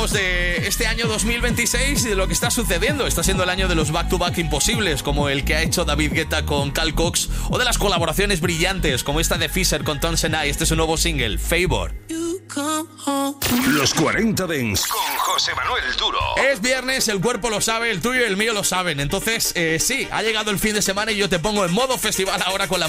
hablamos de este año 2026 y de lo que está sucediendo. Está siendo el año de los back-to-back imposibles, como el que ha hecho David Guetta con Carl Cox, o de las colaboraciones brillantes, como esta de Fisher con Tom Senai. Este es su nuevo single, Favor. Los 40 Dents con José Manuel Duro. Es viernes, el cuerpo lo sabe, el tuyo y el mío lo saben. Entonces, sí, ha llegado el fin de semana y yo te pongo en modo festival ahora con la